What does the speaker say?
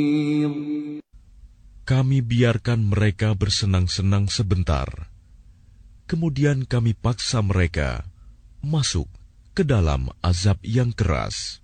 Kami biarkan mereka bersenang-senang sebentar, kemudian kami paksa mereka masuk ke dalam azab yang keras.